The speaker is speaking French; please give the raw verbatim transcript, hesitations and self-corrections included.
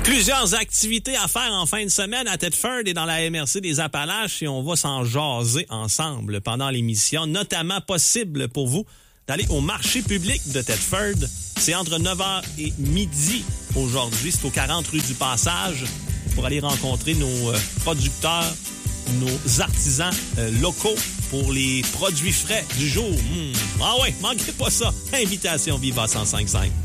Plusieurs activités à faire en fin de semaine à Thetford et dans la M R C des Appalaches et on va s'en jaser ensemble pendant l'émission. Notamment possible pour vous d'aller au marché public de Thetford. C'est entre neuf heures et midi aujourd'hui. C'est au quarante rue du Passage pour aller rencontrer nos euh, producteurs, nos artisans euh, locaux pour les produits frais du jour. Mmh. Ah ouais, manquez pas ça. Invitation Viva cent cinq virgule cinq.